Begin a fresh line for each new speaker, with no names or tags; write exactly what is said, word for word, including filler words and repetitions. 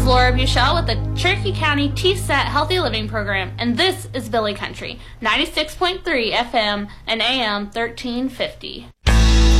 Laura Buchel with the Cherokee County T S E T Healthy Living Program, and this is Billy Country, ninety-six point three F M and A M thirteen fifty.